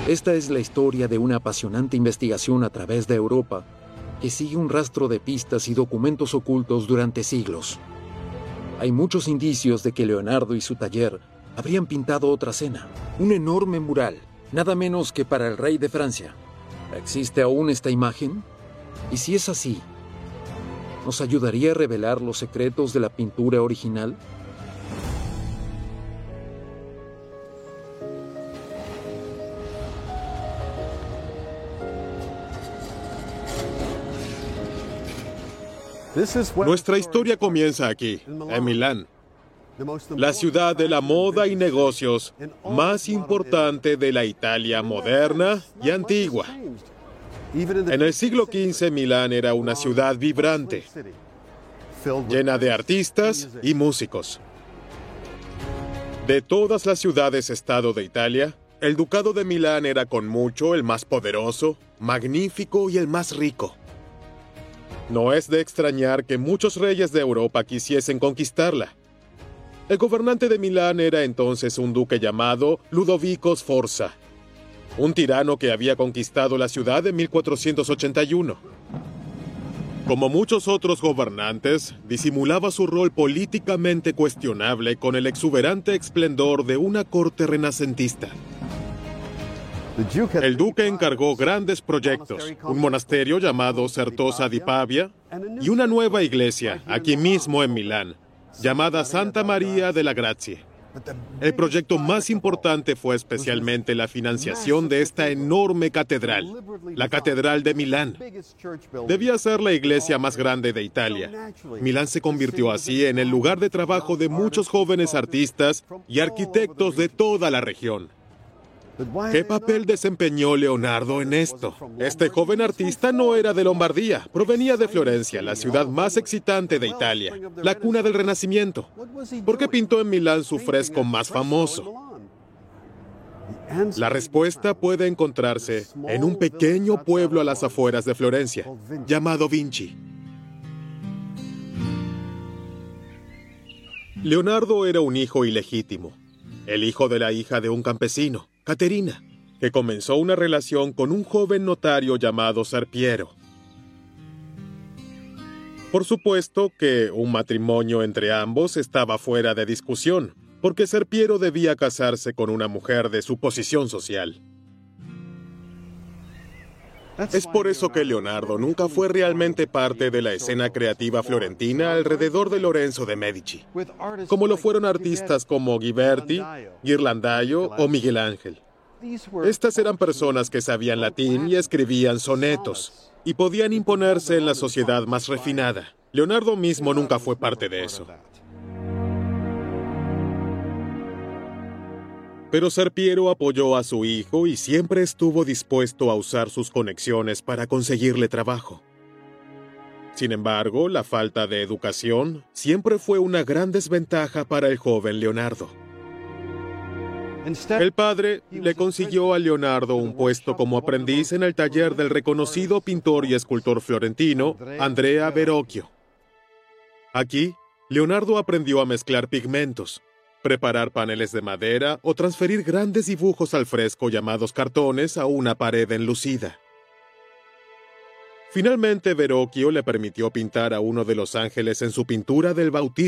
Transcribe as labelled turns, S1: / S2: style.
S1: Esta es la historia de una apasionante investigación a través de Europa que sigue un rastro de pistas y documentos ocultos durante siglos. Hay muchos indicios de que Leonardo y su taller habrían pintado otra escena, un enorme mural, nada menos que para el rey de Francia. ¿Existe aún esta imagen? Y si es así, ¿nos ayudaría a revelar los secretos de la pintura original?
S2: Nuestra historia comienza aquí, en Milán, la ciudad de la moda y negocios más importante de la Italia moderna y antigua. En el siglo XV, Milán era una ciudad vibrante, llena de artistas y músicos. De todas las ciudades-estado de Italia, el Ducado de Milán era con mucho el más poderoso, magnífico y el más rico. No es de extrañar que muchos reyes de Europa quisiesen conquistarla. El gobernante de Milán era entonces un duque llamado Ludovico Sforza, un tirano que había conquistado la ciudad en 1481. Como muchos otros gobernantes, disimulaba su rol políticamente cuestionable con el exuberante esplendor de una corte renacentista. El duque encargó grandes proyectos, un monasterio llamado Certosa di Pavia y una nueva iglesia, aquí mismo en Milán, llamada Santa María de la Grazie. El proyecto más importante fue especialmente la financiación de esta enorme catedral, la Catedral de Milán. Debía ser la iglesia más grande de Italia. Milán se convirtió así en el lugar de trabajo de muchos jóvenes artistas y arquitectos de toda la región. ¿Qué papel desempeñó Leonardo en esto? Este joven artista no era de Lombardía, provenía de Florencia, la ciudad más excitante de Italia, la cuna del Renacimiento. ¿Por qué pintó en Milán su fresco más famoso? La respuesta puede encontrarse en un pequeño pueblo a las afueras de Florencia, llamado Vinci. Leonardo era un hijo ilegítimo, el hijo de la hija de un campesino, Caterina, que comenzó una relación con un joven notario llamado Serpiero. Por supuesto que un matrimonio entre ambos estaba fuera de discusión, porque Serpiero debía casarse con una mujer de su posición social. Es por eso que Leonardo nunca fue realmente parte de la escena creativa florentina alrededor de Lorenzo de Medici, como lo fueron artistas como Ghiberti, Ghirlandaio o Miguel Ángel. Estas eran personas que sabían latín y escribían sonetos, y podían imponerse en la sociedad más refinada. Leonardo mismo nunca fue parte de eso. Pero Serpiero apoyó a su hijo y siempre estuvo dispuesto a usar sus conexiones para conseguirle trabajo. Sin embargo, la falta de educación siempre fue una gran desventaja para el joven Leonardo. El padre le consiguió a Leonardo un puesto como aprendiz en el taller del reconocido pintor y escultor florentino Andrea Verrocchio. Aquí, Leonardo aprendió a mezclar pigmentos, preparar paneles de madera o transferir grandes dibujos al fresco llamados cartones a una pared enlucida. Finalmente, Verrocchio le permitió pintar a uno de los ángeles en su pintura del bautismo